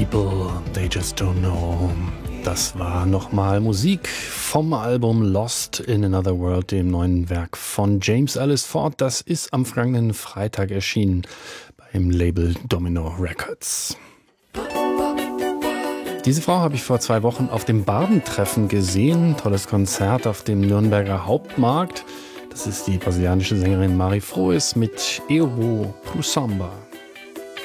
People, they just don't know. Das war nochmal Musik vom Album Lost in Another World, dem neuen Werk von James Ellis Ford. Das ist am vergangenen Freitag erschienen beim Label Domino Records. Diese Frau habe ich vor 2 Wochen auf dem Bardentreffen gesehen. Tolles Konzert auf dem Nürnberger Hauptmarkt. Das ist die brasilianische Sängerin Mari Froes mit Euro Pro Samba.